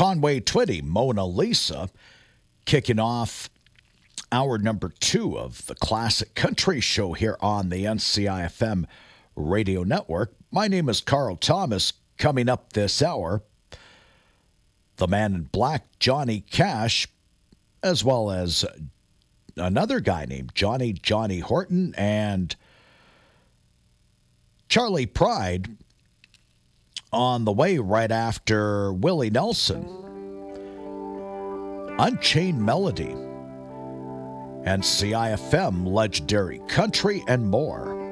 Conway Twitty, Mona Lisa, kicking off hour number 2 of the Classic Country Show here on the NCIFM Radio Network. My name is Carl Thomas. Coming up this hour, the Man in Black, Johnny Cash, as well as another guy named Johnny Horton, and Charlie Pride on the way right after Willie Nelson. Unchained Melody and CIFM, Legendary Country, and more.